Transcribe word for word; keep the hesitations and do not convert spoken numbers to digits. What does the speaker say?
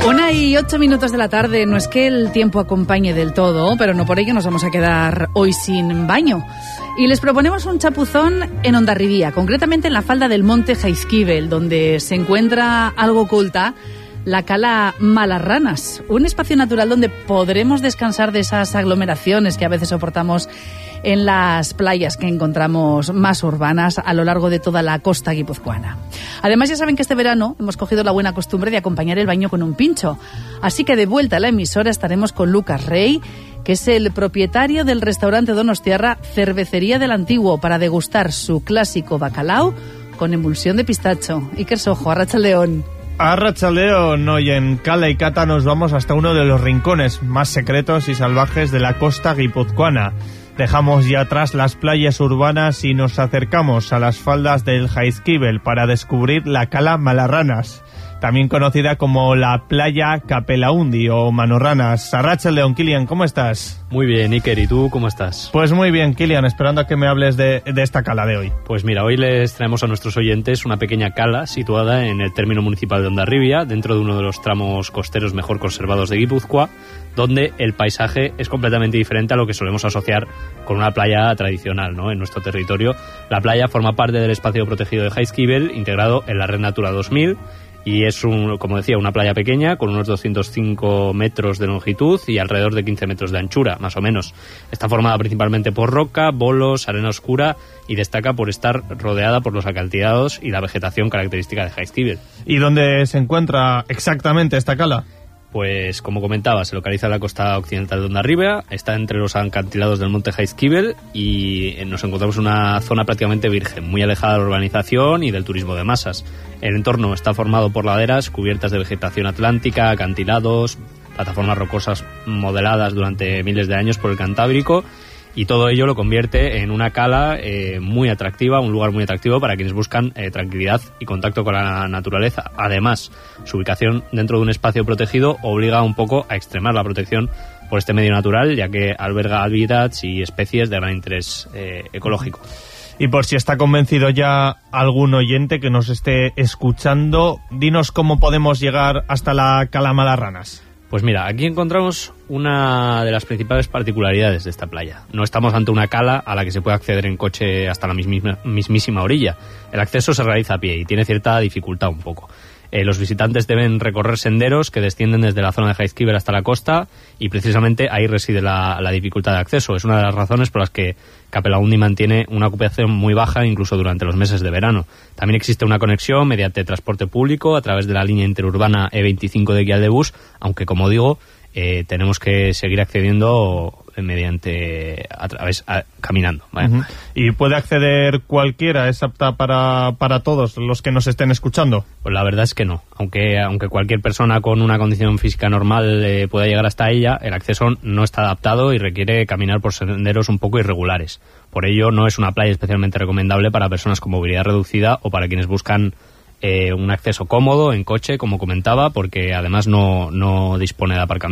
Una y ocho minutos de la tarde. No es que el tiempo acompañe del todo, pero no por ello nos vamos a quedar hoy sin baño. Y les proponemos un chapuzón en Hondarribía, concretamente en la falda del monte Jaizkibel, donde se encuentra algo oculta, la cala Malarranas, un espacio natural donde podremos descansar de esas aglomeraciones que a veces soportamos en las playas que encontramos más urbanas a lo largo de toda la costa guipuzcoana. Además, ya saben que este verano hemos cogido la buena costumbre de acompañar el baño con un pincho. Así que de vuelta a la emisora estaremos con Lucas Rey, que es el propietario del restaurante donostiarra Cervecería del Antiguo, para degustar su clásico bacalao con emulsión de pistacho. Iker Sojo, arratsaldeon. Arratsaldeon, hoy en Cala y Cata nos vamos hasta uno de los rincones más secretos y salvajes de la costa guipuzcoana. Dejamos ya atrás las playas urbanas y nos acercamos a las faldas del Jaizkibel para descubrir la cala Malarranas, también conocida como la playa Capelaundi o Manorranas. Arratsaldeon, Kilian, ¿cómo estás? Muy bien, Iker, ¿y tú cómo estás? Pues muy bien, Kilian, esperando a que me hables de, de esta cala de hoy. Pues mira, hoy les traemos a nuestros oyentes una pequeña cala situada en el término municipal de Hondarribia, dentro de uno de los tramos costeros mejor conservados de Guipúzcoa, donde el paisaje es completamente diferente a lo que solemos asociar con una playa tradicional, ¿no? En nuestro territorio, la playa forma parte del espacio protegido de Jaizkibel, integrado en la Red Natura dos mil, y es, un, como decía, una playa pequeña con unos doscientos cinco metros de longitud y alrededor de quince metros de anchura, más o menos. Está formada principalmente por roca, bolos, arena oscura y destaca por estar rodeada por los acantilados y la vegetación característica de Jaizkibel. ¿Y dónde se encuentra exactamente esta cala? Pues, como comentaba, se localiza en la costa occidental de Hondarribia, está entre los acantilados del monte Jaizkibel y nos encontramos en una zona prácticamente virgen, muy alejada de la urbanización y del turismo de masas. El entorno está formado por laderas cubiertas de vegetación atlántica, acantilados, plataformas rocosas modeladas durante miles de años por el Cantábrico, y todo ello lo convierte en una cala eh, muy atractiva, un lugar muy atractivo para quienes buscan eh, tranquilidad y contacto con la naturaleza. Además, su ubicación dentro de un espacio protegido obliga un poco a extremar la protección por este medio natural, ya que alberga hábitats y especies de gran interés eh, ecológico. Y por si está convencido ya algún oyente que nos esté escuchando, dinos cómo podemos llegar hasta la cala Malarranas. Pues mira, aquí encontramos una de las principales particularidades de esta playa. No estamos ante una cala a la que se puede acceder en coche hasta la mismísima, mismísima orilla. El acceso se realiza a pie y tiene cierta dificultad un poco. Eh, los visitantes deben recorrer senderos que descienden desde la zona de Jaizkibel hasta la costa, y precisamente ahí reside la, la dificultad de acceso. Es una de las razones por las que Capelaundi mantiene una ocupación muy baja incluso durante los meses de verano. También existe una conexión mediante transporte público a través de la línea interurbana E veinticinco de Guialdebus, aunque, como digo, eh, tenemos que seguir accediendo mediante a través a, caminando, ¿vale? Uh-huh. ¿Y puede acceder cualquiera? ¿Es apta para, para todos los que nos estén escuchando? Pues la verdad es que no. Aunque aunque cualquier persona con una condición física normal eh, pueda llegar hasta ella, el acceso no está adaptado y requiere caminar por senderos un poco irregulares. Por ello, no es una playa especialmente recomendable para personas con movilidad reducida o para quienes buscan eh, un acceso cómodo en coche, como comentaba, porque además no, no dispone de aparcamiento.